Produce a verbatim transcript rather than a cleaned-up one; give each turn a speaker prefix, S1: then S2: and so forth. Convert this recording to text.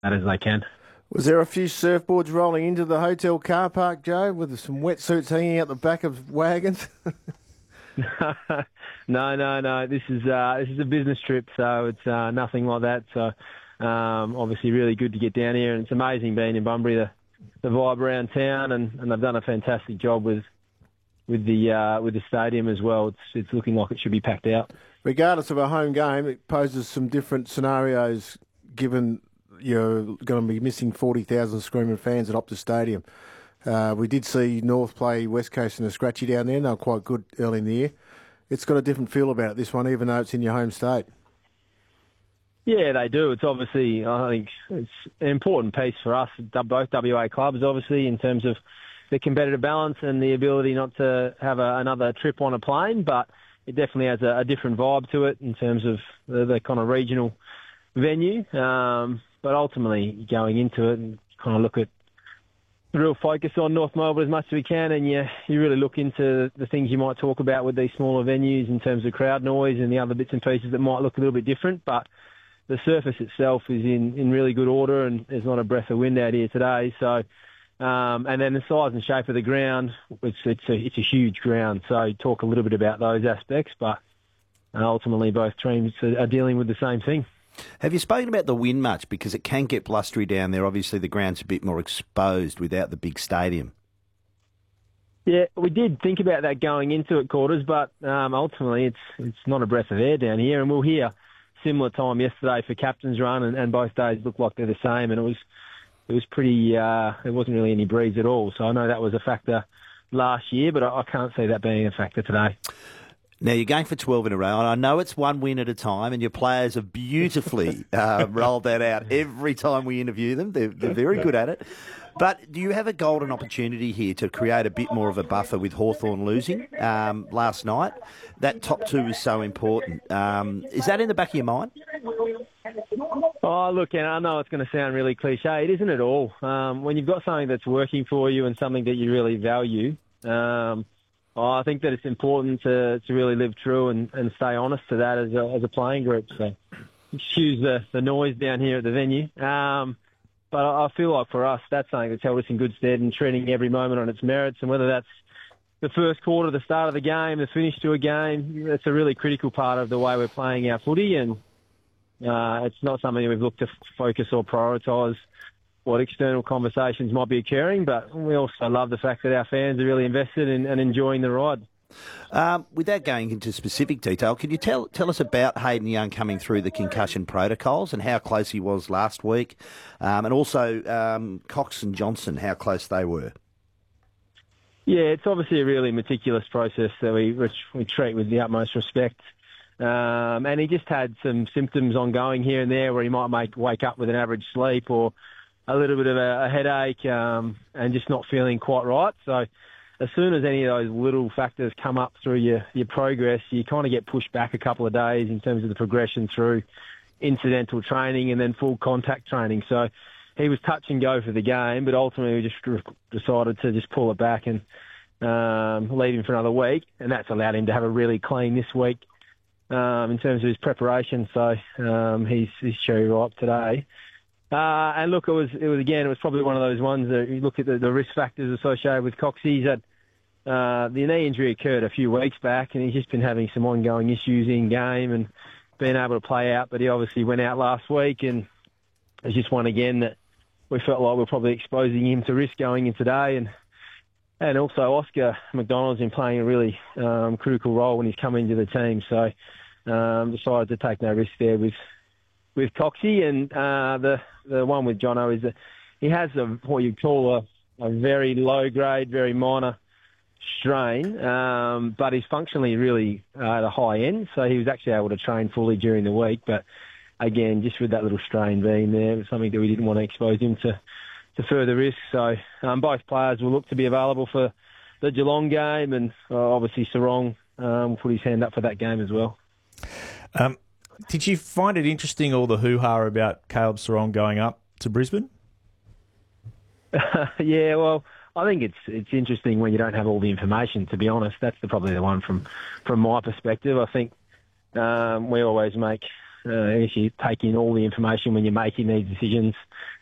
S1: as they can.
S2: Was there a few surfboards rolling into the hotel car park, Joe, with some wetsuits hanging out the back of wagons?
S1: no, no, no. This is uh, this is a business trip, so it's uh, nothing like that. So um, obviously, really good to get down here, and it's amazing being in Bunbury. The, the vibe around town, and, and they've done a fantastic job with with the uh, with the stadium as well. It's it's looking like it should be packed out.
S2: Regardless of a home game, it poses some different scenarios given you're going to be missing forty thousand screaming fans at Optus Stadium. Uh, we did see North play West Coast in a scratchy down there, and they were quite good early in the year. It's got a different feel about it, this one, even though it's in your home state.
S1: Yeah, they do. It's obviously, I think, it's an important piece for us, both W A clubs, obviously, in terms of the competitive balance and the ability not to have a, another trip on a plane, but it definitely has a, a different vibe to it in terms of the, the kind of regional venue. Um, but ultimately, going into it and kind of look at the real focus on North Melbourne as much as we can, and you, you really look into the things you might talk about with these smaller venues in terms of crowd noise and the other bits and pieces that might look a little bit different. But the surface itself is in, in really good order, and there's not a breath of wind out here today. So, um, and then the size and shape of the ground, it's, it's, a, it's a huge ground. So talk a little bit about those aspects, but ultimately both teams are dealing with the same thing.
S3: Have you spoken about the wind much? Because it can get blustery down there. Obviously, the ground's a bit more exposed without the big stadium.
S1: Yeah, we did think about that going into it, Quarters, but um, ultimately it's it's not a breath of air down here, and we'll hear similar time yesterday for captain's run, and, and both days look like they're the same, and it was it was pretty. Uh, there wasn't really any breeze at all, so I know that was a factor last year, but I, I can't see that being a factor today.
S3: Now, you're going for twelve in a row, and I know it's one win at a time, and your players have beautifully uh, rolled that out every time we interview them. They're, they're very good at it. But do you have a golden opportunity here to create a bit more of a buffer with Hawthorn losing um, last night? That top two is so important. Um, is that in the back of your mind?
S1: Oh, look, and I know it's going to sound really cliche. It isn't at all. Um, when you've got something that's working for you and something that you really value, um, Oh, I think that it's important to, to really live true and, and stay honest to that as a, as a playing group. So excuse the, the noise down here at the venue. Um, but I feel like for us, that's something that's held us in good stead and treating every moment on its merits. And whether that's the first quarter, the start of the game, the finish to a game, it's a really critical part of the way we're playing our footy. And uh, it's not something we've looked to f- focus or prioritise what external conversations might be occurring, but we also love the fact that our fans are really invested in, and enjoying the ride.
S3: Um, without going into specific detail, can you tell tell us about Hayden Young coming through the concussion protocols and how close he was last week, um, and also um, Cox and Johnson, how close they were?
S1: Yeah, it's obviously a really meticulous process that we which we treat with the utmost respect. Um, and he just had some symptoms ongoing here and there where he might make wake up with an average sleep or a little bit of a, a headache um, and just not feeling quite right. So as soon as any of those little factors come up through your, your progress, you kind of get pushed back a couple of days in terms of the progression through incidental training and then full contact training. So he was touch and go for the game, but ultimately we just decided to just pull it back and um, leave him for another week. And that's allowed him to have a really clean this week um, in terms of his preparation. So um, he's, he's cherry ripe today. Uh, and look, it was, it was again, it was probably one of those ones that you look at the, the risk factors associated with Coxie. He's had, uh, the knee injury occurred a few weeks back and he's just been having some ongoing issues in game and being able to play out. But he obviously went out last week and it's just one again that we felt like we we're probably exposing him to risk going in today. And, and also Oscar McDonald's been playing a really, um, critical role when he's come into the team. So, um, decided to take no risk there with, with Coxie, and uh, the the one with Jono is that he has a, what you call a, a very low grade, very minor strain, um, but he's functionally really uh, at a high end, so he was actually able to train fully during the week. But again, just with that little strain being there, it was something that we didn't want to expose him to, to further risk. So um, both players will look to be available for the Geelong game, and uh, obviously Sarong um, put his hand up for that game as well.
S4: Um, Did you find it interesting, all the hoo-ha about Caleb Sarong going up to Brisbane?
S1: Yeah, well, I think it's it's interesting when you don't have all the information, to be honest. That's the, probably the one from, from my perspective. I think um, we always make Uh, if you take in all the information when you're making these decisions,